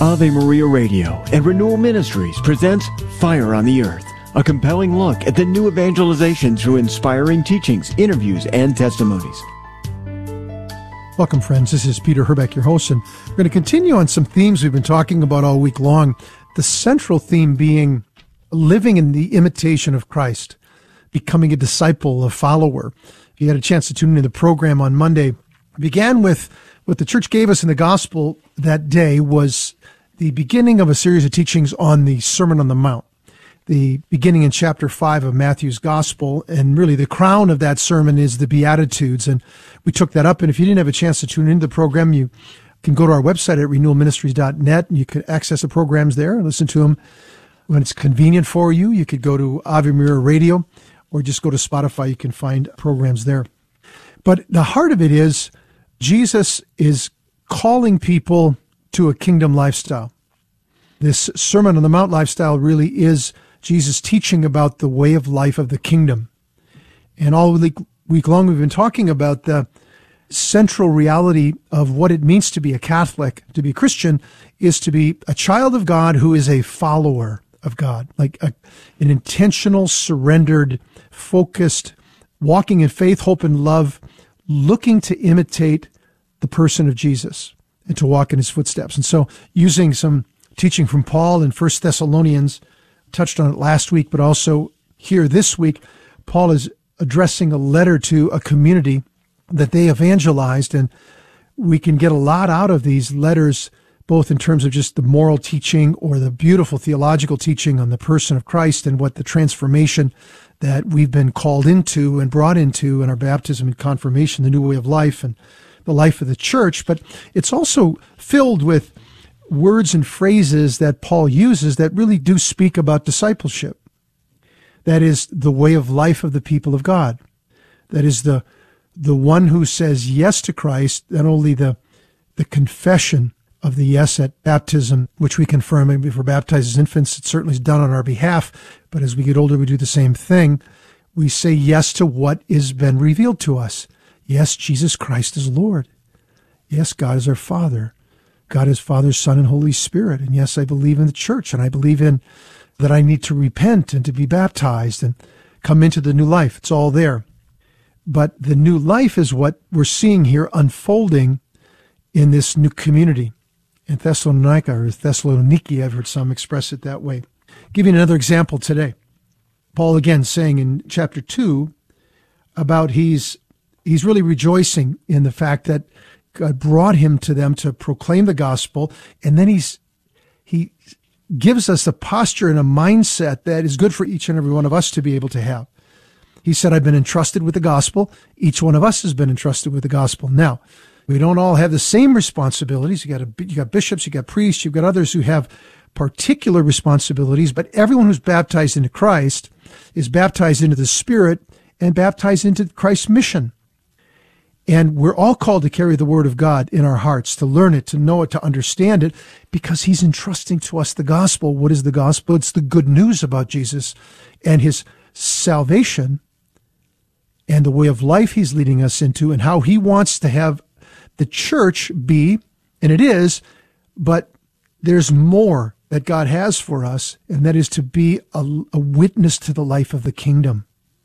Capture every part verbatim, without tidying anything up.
Ave Maria Radio and Renewal Ministries presents Fire on the Earth, a compelling look at the new evangelization through inspiring teachings, interviews, and testimonies. Welcome, friends. This is Peter Herbeck, your host, and we're going to continue on some themes we've been talking about all week long. The central theme being living in the imitation of Christ, becoming a disciple, a follower. If you had a chance to tune into the program on Monday, began with what the church gave us in the gospel that day was the beginning of a series of teachings on the Sermon on the Mount, the beginning in chapter five of Matthew's gospel. And really the crown of that sermon is the Beatitudes. And we took that up. And if you didn't have a chance to tune into the program, you can go to our website at renewal ministries dot net and you can access the programs there and listen to them when it's convenient for you. You could go to Ave Maria Radio or just go to Spotify. You can find programs there. But the heart of it is Jesus is calling people to a kingdom lifestyle. This Sermon on the Mount lifestyle really is Jesus teaching about the way of life of the kingdom. And all week, week long we've been talking about the central reality of what it means to be a Catholic, to be a Christian, is to be a child of God who is a follower of God, like a, an intentional, surrendered, focused, walking in faith, hope, and love, looking to imitate the person of Jesus and to walk in his footsteps. And so using some teaching from Paul in First Thessalonians, touched on it last week, but also here this week, Paul is addressing a letter to a community that they evangelized. And we can get a lot out of these letters, both in terms of just the moral teaching or the beautiful theological teaching on the person of Christ and what the transformation that we've been called into and brought into in our baptism and confirmation, the new way of life and the life of the church. But it's also filled with words and phrases that Paul uses that really do speak about discipleship. That is the way of life of the people of God. That is the the one who says yes to Christ, not only the the confession of the yes at baptism, which we confirm. If we're baptized as infants, it certainly is done on our behalf. But as we get older, we do the same thing. We say yes to what has been revealed to us. Yes, Jesus Christ is Lord. Yes, God is our Father. God is Father, Son, and Holy Spirit. And yes, I believe in the church, and I believe in that I need to repent and to be baptized and come into the new life. It's all there. But the new life is what we're seeing here unfolding in this new community. In Thessalonica or Thessaloniki, I've heard some express it that way. Giving another example today. Paul again saying in chapter two about he's he's really rejoicing in the fact that God brought him to them to proclaim the gospel, and then he's he gives us a posture and a mindset that is good for each and every one of us to be able to have. He said, I've been entrusted with the gospel. Each one of us has been entrusted with the gospel. Now, we don't all have the same responsibilities. You got a, you got bishops, you got priests, you've got others who have particular responsibilities, but everyone who's baptized into Christ is baptized into the Spirit and baptized into Christ's mission. And we're all called to carry the word of God in our hearts, to learn it, to know it, to understand it, because he's entrusting to us the gospel. What is the gospel? It's the good news about Jesus and his salvation and the way of life he's leading us into and how he wants to have the church be, and it is, but there's more that God has for us, and that is to be a, a witness to the life of the kingdom,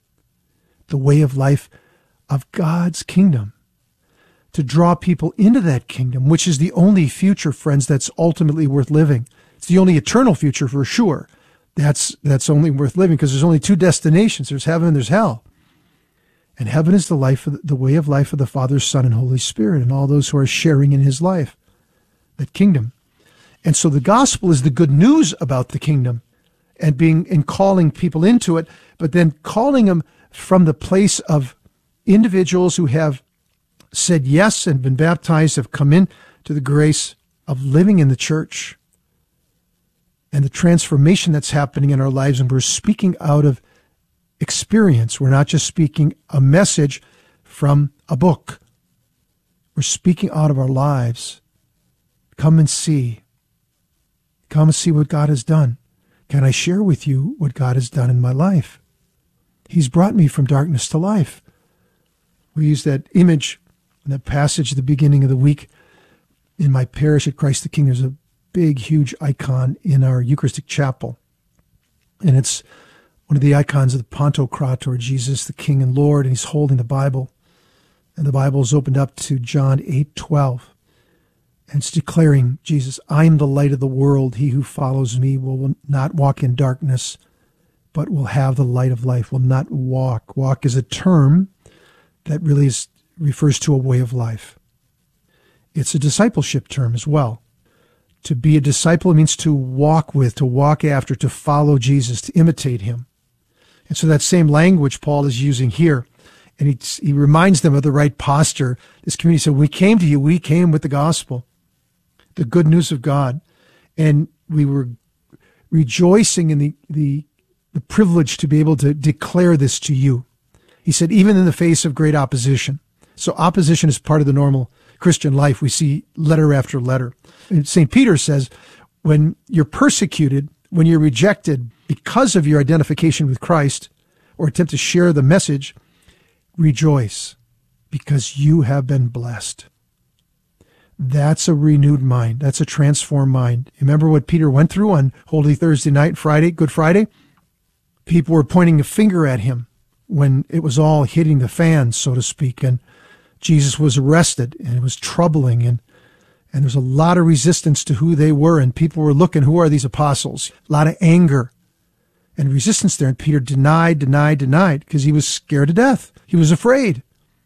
the way of life of God's kingdom, to draw people into that kingdom, which is the only future, friends, that's ultimately worth living. It's the only eternal future for sure. That's that's only worth living because there's only two destinations. There's heaven and there's hell. And heaven is the life of the, the way of life of the Father, Son, and Holy Spirit, and all those who are sharing in his life, that kingdom. And so the gospel is the good news about the kingdom and being and calling people into it, but then calling them from the place of individuals who have said yes and been baptized, have come in to the grace of living in the church and the transformation that's happening in our lives. And we're speaking out of experience. We're not just speaking a message from a book. We're speaking out of our lives. Come and see. Come and see what God has done. Can I share with you what God has done in my life? He's brought me from darkness to life. We use that image in that passage at the beginning of the week in my parish at Christ the King. There's a big, huge icon in our Eucharistic chapel. And it's one of the icons of the Pantocrator, Jesus, the King and Lord, and he's holding the Bible. And the Bible is opened up to John eight twelve. And it's declaring, Jesus, I am the light of the world. He who follows me will not walk in darkness, but will have the light of life, will not walk. Walk is a term that really is, refers to a way of life. It's a discipleship term as well. To be a disciple means to walk with, to walk after, to follow Jesus, to imitate him. And so that same language Paul is using here, and he, he reminds them of the right posture. This community said, we came to you, we came with the gospel, the good news of God, and we were rejoicing in the, the, the privilege to be able to declare this to you. He said, even in the face of great opposition. So opposition is part of the normal Christian life. We see letter after letter. And Saint Peter says, when you're persecuted, when you're rejected because of your identification with Christ or attempt to share the message, rejoice because you have been blessed. That's a renewed mind. That's a transformed mind. Remember what Peter went through on Holy Thursday night, Friday, Good Friday? People were pointing a finger at him when it was all hitting the fan, so to speak, and Jesus was arrested, and it was troubling, and and there's a lot of resistance to who they were, and people were looking, who are these apostles? A lot of anger and resistance there, and Peter denied, denied, denied, because he was scared to death. He was afraid.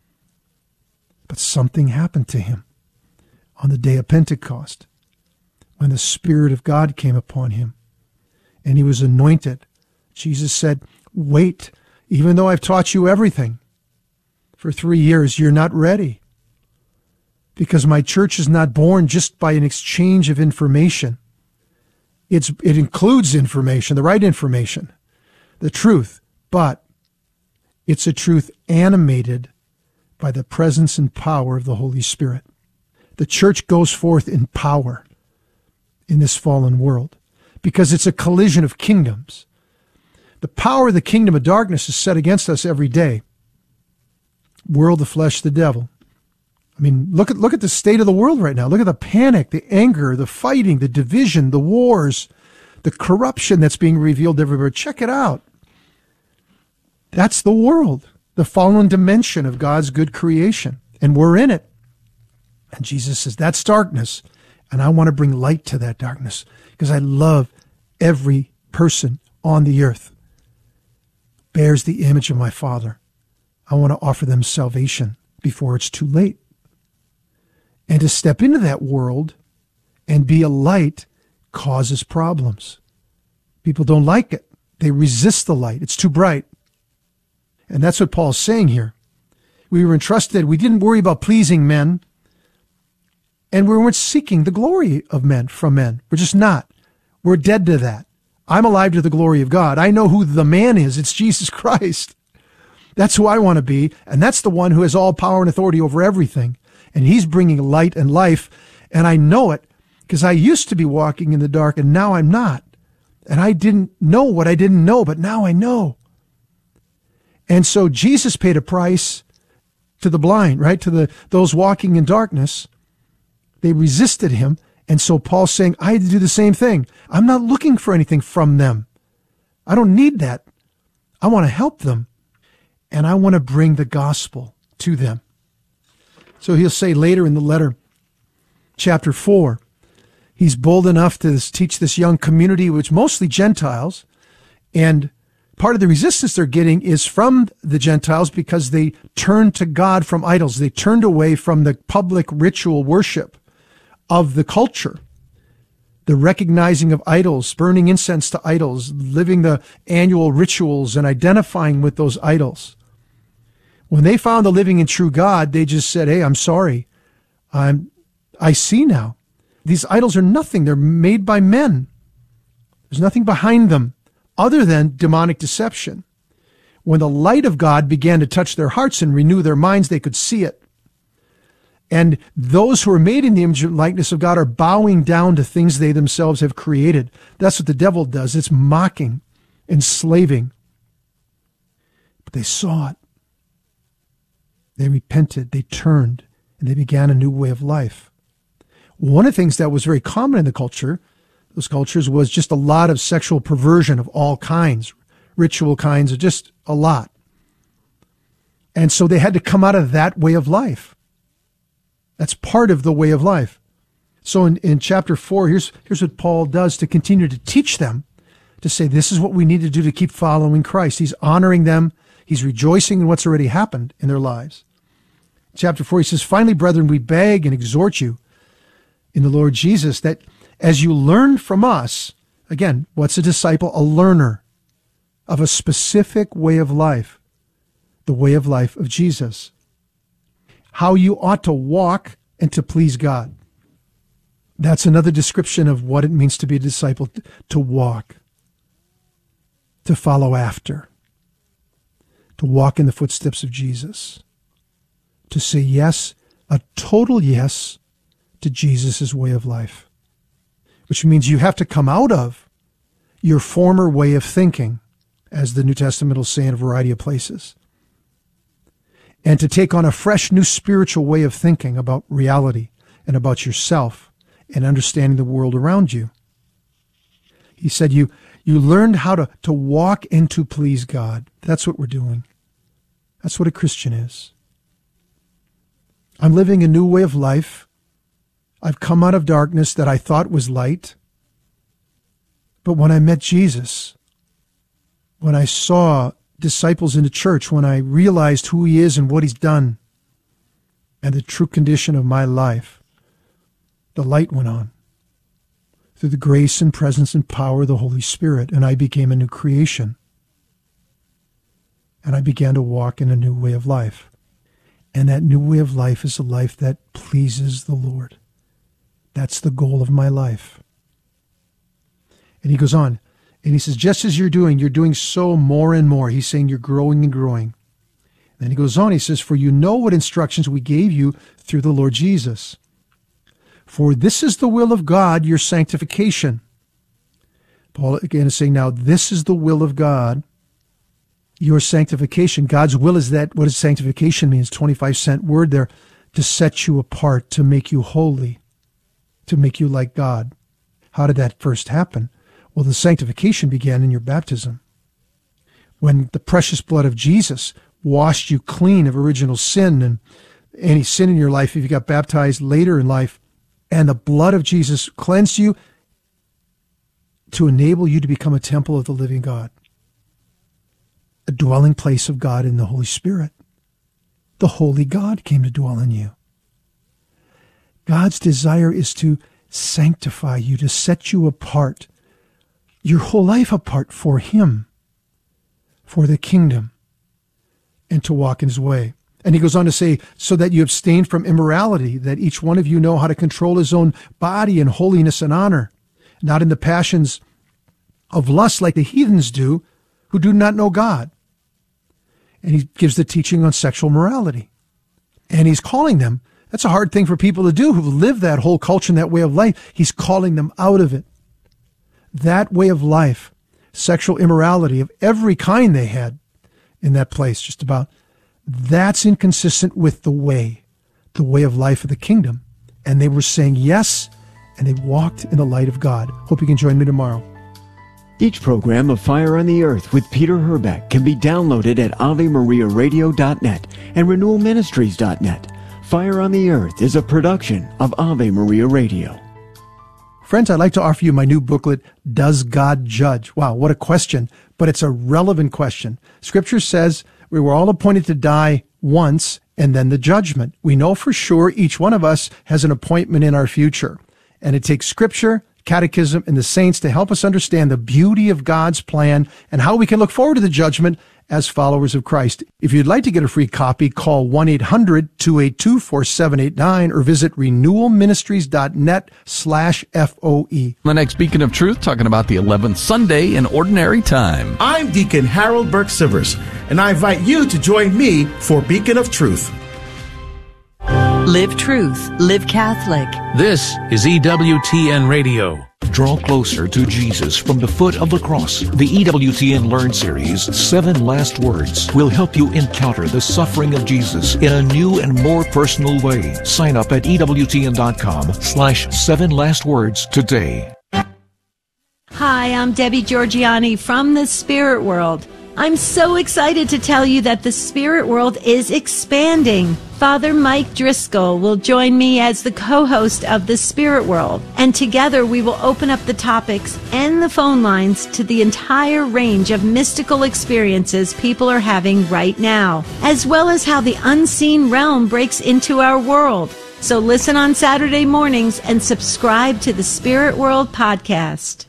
But something happened to him on the day of Pentecost, when the Spirit of God came upon him, and he was anointed. Jesus said, wait, even though I've taught you everything, for three years, you're not ready. Because my church is not born just by an exchange of information. It's, it includes information, the right information, the truth, but it's a truth animated by the presence and power of the Holy Spirit. The church goes forth in power in this fallen world because it's a collision of kingdoms. The power of the kingdom of darkness is set against us every day. World, the flesh, the devil. I mean, look at look at the state of the world right now. Look at the panic, the anger, the fighting, the division, the wars, the corruption that's being revealed everywhere. Check it out. That's the world, the fallen dimension of God's good creation, and we're in it. And Jesus says, that's darkness, and I want to bring light to that darkness because I love every person on the earth. Bears the image of my Father. I want to offer them salvation before it's too late. And to step into that world and be a light causes problems. People don't like it. They resist the light. It's too bright. And that's what Paul's saying here. We were entrusted. We didn't worry about pleasing men. And we weren't seeking the glory of men from men. We're just not. We're dead to that. I'm alive to the glory of God. I know who the man is. It's Jesus Christ. That's who I want to be, and that's the one who has all power and authority over everything. And he's bringing light and life, and I know it because I used to be walking in the dark, and now I'm not. And I didn't know what I didn't know, but now I know. And so Jesus paid a price to the blind, right? To the those walking in darkness. They resisted him, and so Paul's saying, I had to do the same thing. I'm not looking for anything from them. I don't need that. I want to help them. And I want to bring the gospel to them. So he'll say later in the letter, chapter four, he's bold enough to teach this young community, which mostly Gentiles, and part of the resistance they're getting is from the Gentiles because they turned to God from idols. They turned away from the public ritual worship of the culture, the recognizing of idols, burning incense to idols, living the annual rituals and identifying with those idols. When they found the living and true God, they just said, hey, I'm sorry. I'm, I see now. These idols are nothing. They're made by men. There's nothing behind them other than demonic deception. When the light of God began to touch their hearts and renew their minds, they could see it. And those who are made in the image and likeness of God are bowing down to things they themselves have created. That's what the devil does. It's mocking, enslaving. But they saw it. They repented, they turned, and they began a new way of life. One of the things that was very common in the culture, those cultures, was just a lot of sexual perversion of all kinds, ritual kinds, of just a lot. And so they had to come out of that way of life. That's part of the way of life. So in, in chapter four, here's, here's what Paul does to continue to teach them, to say this is what we need to do to keep following Christ. He's honoring them. He's rejoicing in what's already happened in their lives. Chapter four, he says, finally, brethren, we beg and exhort you in the Lord Jesus that as you learn from us, again, what's a disciple? A learner of a specific way of life, the way of life of Jesus. How you ought to walk and to please God. That's another description of what it means to be a disciple, to walk, to follow after, to walk in the footsteps of Jesus, to say yes, a total yes to Jesus' way of life, which means you have to come out of your former way of thinking, as the New Testament will say in a variety of places, and to take on a fresh new spiritual way of thinking about reality and about yourself and understanding the world around you. He said you you learned how to, to walk and to please God. That's what we're doing. That's what a Christian is. I'm living a new way of life. I've come out of darkness that I thought was light. But when I met Jesus, when I saw disciples in the church, when I realized who he is and what he's done and the true condition of my life, the light went on through the grace and presence and power of the Holy Spirit, and I became a new creation. And I began to walk in a new way of life. And that new way of life is a life that pleases the Lord. That's the goal of my life. And he goes on, and he says, just as you're doing, you're doing so more and more. He's saying you're growing and growing. And then he goes on, he says, for you know what instructions we gave you through the Lord Jesus. For this is the will of God, your sanctification. Paul again is saying now, this is the will of God, your sanctification. God's will is that, what does sanctification mean? It's a twenty-five cent word there, to set you apart, to make you holy, to make you like God. How did that first happen? Well, the sanctification began in your baptism. When the precious blood of Jesus washed you clean of original sin and any sin in your life, if you got baptized later in life, and the blood of Jesus cleansed you to enable you to become a temple of the living God, a dwelling place of God in the Holy Spirit. The Holy God came to dwell in you. God's desire is to sanctify you, to set you apart, your whole life apart for him, for the kingdom, and to walk in his way. And he goes on to say, so that you abstain from immorality, that each one of you know how to control his own body in holiness and honor, not in the passions of lust like the heathens do, who do not know God. And he gives the teaching on sexual morality. And he's calling them, that's a hard thing for people to do who live that whole culture and that way of life. He's calling them out of it. That way of life, sexual immorality of every kind they had in that place, just about, that's inconsistent with the way, the way of life of the kingdom. And they were saying yes, and they walked in the light of God. Hope you can join me tomorrow. Each program of Fire on the Earth with Peter Herbeck can be downloaded at ave maria radio dot net and renewal ministries dot net. Fire on the Earth is a production of Ave Maria Radio. Friends, I'd like to offer you my new booklet, Does God Judge? Wow, what a question, but it's a relevant question. Scripture says we were all appointed to die once and then the judgment. We know for sure each one of us has an appointment in our future. And it takes Scripture, Catechism, and the saints to help us understand the beauty of God's plan and how we can look forward to the judgment as followers of Christ. If you'd like to get a free copy, call one eight hundred two eight two four seven eight nine or visit renewal ministries dot net slash F O E. The next Beacon of Truth, talking about the eleventh Sunday in Ordinary Time. I'm Deacon Harold Burke-Sivers, and I invite you to join me for Beacon of Truth. Live truth, live Catholic. This is E W T N Radio. Draw closer to Jesus from the foot of the cross. The E W T N Learn series, Seven Last Words, will help you encounter the suffering of Jesus in a new and more personal way. Sign up at EWTN.com slash seven last words today. Hi, I'm Debbie Georgiani from the Spirit World. I'm so excited to tell you that the Spirit World is expanding. Father Mike Driscoll will join me as the co-host of the Spirit World, and together we will open up the topics and the phone lines to the entire range of mystical experiences people are having right now, as well as how the unseen realm breaks into our world. So listen on Saturday mornings and subscribe to the Spirit World podcast.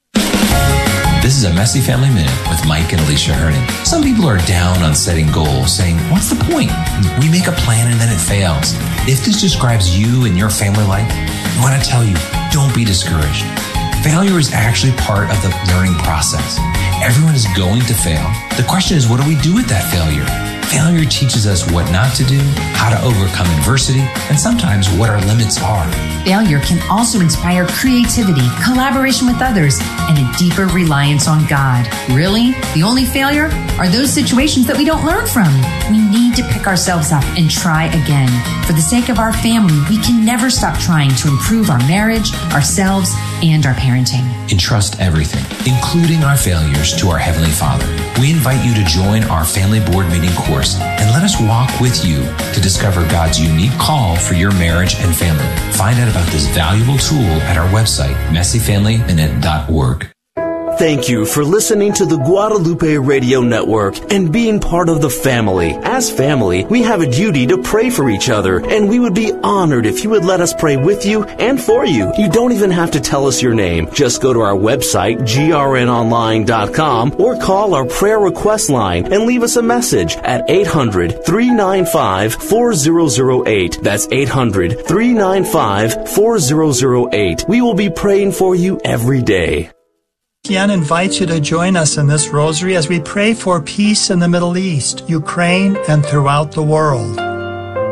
This is a Messy Family Minute with Mike and Alicia Hernon. Some people are down on setting goals, saying, what's the point? We make a plan and then it fails. If this describes you and your family life, I want to tell you, don't be discouraged. Failure is actually part of the learning process. Everyone is going to fail. The question is, what do we do with that failure? Failure teaches us what not to do, how to overcome adversity, and sometimes what our limits are. Failure can also inspire creativity, collaboration with others, and a deeper reliance on God. Really? The only failure are those situations that we don't learn from. We need to pick ourselves up and try again. For the sake of our family, we can never stop trying to improve our marriage, ourselves, and our parenting. Entrust everything, including our failures, to our Heavenly Father. We invite you to join our family board meeting course and let us walk with you to discover God's unique call for your marriage and family. Find out about this valuable tool at our website, messy family minute dot org. Thank you for listening to the Guadalupe Radio Network and being part of the family. As family, we have a duty to pray for each other, and we would be honored if you would let us pray with you and for you. You don't even have to tell us your name. Just go to our website, G R N online dot com, or call our prayer request line and leave us a message at eight hundred, three nine five, four zero zero eight. That's eight hundred, three nine five, four zero zero eight. We will be praying for you every day. Jan invites you to join us in this rosary as we pray for peace in the Middle East, Ukraine, and throughout the world.